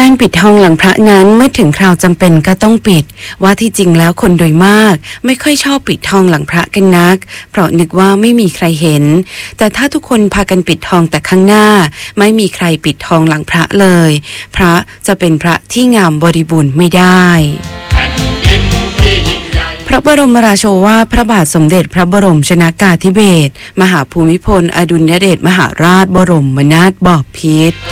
การปิดทองหลังพระนั้นเมื่อถึงคราวจำเป็นก็ต้องปิดว่าที่จริงแล้วคนโดยมากไม่ค่อยชอบปิดทองหลังพระกันนักเพราะนึกว่าไม่มีใครเห็นแต่ถ้าทุกคนพากันปิดทองแต่ข้างหน้าไม่มีใครปิดทองหลังพระเลยพระจะเป็นพระที่งามบริบูรณ์ไม่ได้พระบรมราโชวาทพระบาทสมเด็จพระบรมชนกาธิเบศรมหาภูมิพลอดุลยเดชมหาราชบรมนาถบพิตร